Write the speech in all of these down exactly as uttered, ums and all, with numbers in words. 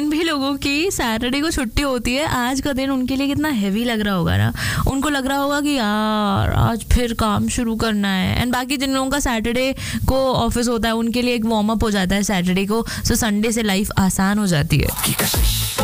जिन भी लोगों की सैटरडे को छुट्टी होती है, आज का दिन उनके लिए कितना हैवी लग रहा होगा ना. उनको लग रहा होगा कि यार आज फिर काम शुरू करना है. एंड बाकी जिन लोगों का सैटरडे को ऑफिस होता है उनके लिए एक वार्म अप हो जाता है सैटरडे को. सो संडे से लाइफ आसान हो जाती है.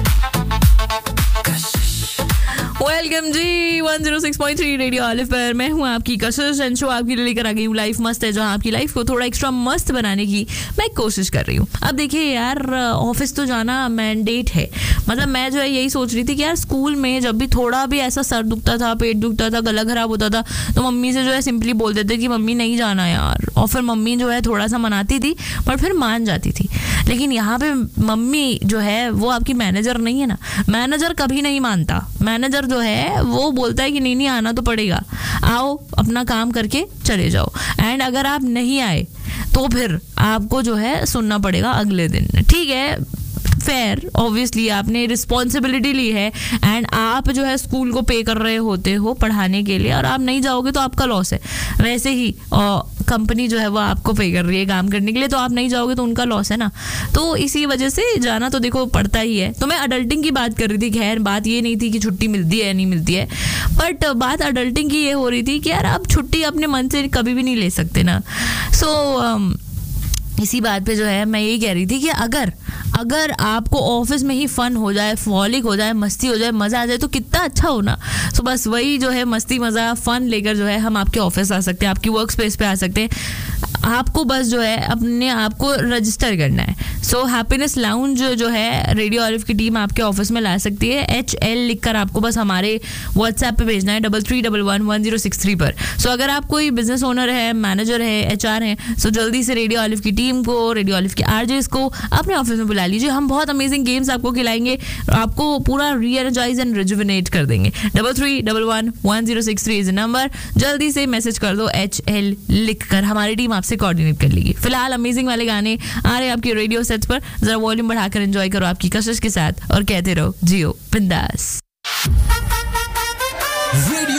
वेलकम जी one zero six point three radio olive पर. मैं हूँ आपकी कशिश एंड शो आपके लिए लेकर आ गई हूँ लाइफ मस्त है, जहाँ आपकी लाइफ को थोड़ा एक्स्ट्रा मस्त बनाने की मैं कोशिश कर रही हूँ. अब देखिए यार, ऑफिस तो जाना मैंडेट है. मतलब मैं जो है यही सोच रही थी कि यार स्कूल में जब भी थोड़ा भी ऐसा सर दुखता था, पेट दुखता था, गला खराब होता था, तो मम्मी से जो है सिंपली बोल देते कि मम्मी नहीं जाना यार. और फिर मम्मी जो है थोड़ा सा मनाती थी पर फिर मान जाती थी. लेकिन यहाँ पे मम्मी जो है वो आपकी मैनेजर नहीं है ना. मैनेजर कभी नहीं मानता. मैनेजर जो है वो बोलता है कि नहीं नहीं आना तो पड़ेगा, आओ अपना काम करके चले जाओ. एंड अगर आप नहीं आए तो फिर आपको जो है सुनना पड़ेगा अगले दिन. ठीक है, फेयर, ऑब्वियसली आपने रिस्पॉन्सिबिलिटी ली है एंड आप जो है स्कूल को पे कर रहे होते हो पढ़ाने के लिए, और आप नहीं जाओगे तो आपका लॉस है. वैसे ही कंपनी जो है वो आपको पे कर रही है काम करने के लिए, तो आप नहीं जाओगे तो उनका लॉस है ना. तो इसी वजह से जाना तो देखो पड़ता ही है. तो मैं अडल्टिंग की बात कर रही थी. खैर बात ये नहीं थी कि छुट्टी मिलती है या नहीं मिलती है, बट बात अडल्टिंग की ये हो रही थी कि यार आप छुट्टी अपने मन से कभी भी नहीं ले सकते ना. सो so, इसी बात पे जो है मैं यही कह रही थी कि अगर अगर आपको ऑफिस में ही फन हो जाए, फॉलिक हो जाए, मस्ती हो जाए, मज़ा आ जाए तो कितना अच्छा हो ना. सो so, बस वही जो है मस्ती मज़ा फन लेकर जो है हम आपके ऑफिस आ सकते हैं, आपकी वर्क स्पेस पे आ सकते हैं. आपको बस जो है अपने आप को रजिस्टर करना है. सो हैप्पीनेस लाउंज जो है रेडियो ऑलिव की टीम आपके ऑफिस में ला सकती है. एच एल लिखकर आपको बस हमारे व्हाट्सएप पे भेजना है double three double one one zero six three पर. सो so, अगर आप कोई बिजनेस ओनर है, मैनेजर है, एच आर है, सो so जल्दी से रेडियो ऑलिव की टीम को, रेडियो ऑलिव के आरजेस को अपने ऑफिस में बुला लीजिए. हम बहुत अमेजिंग गेम्स आपको खिलाएंगे, आपको पूरा रीएनर्जाइज एंड रिजुविनेट कर देंगे. Double three double one one zero six three is number. जल्दी से मैसेज कर दो एच एल लिख कर, हमारी टीम आपसे कोऑर्डिनेट कर लेगी. फिलहाल अमेजिंग वाले गाने आ रहे हैं आपके रेडियो सेट्स पर. जरा वॉल्यूम बढ़ाकर एंजॉय करो आपकी कशिश के साथ और कहते रहो जियो बिंदास.